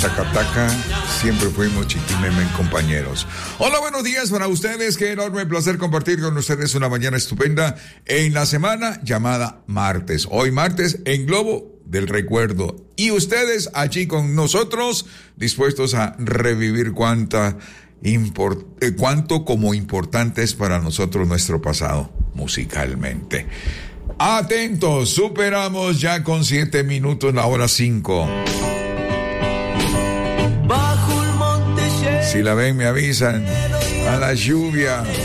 Tacataca, siempre fuimos chiquimemen compañeros. Hola, buenos días para ustedes, qué enorme placer compartir con ustedes una mañana estupenda en la semana llamada martes. Hoy martes en Globo del Recuerdo y ustedes allí con nosotros dispuestos a revivir cuánto como importante es para nosotros nuestro pasado musicalmente. Atentos, superamos ya con 7 minutos la hora 5. Si la ven, me avisan. A la lluvia,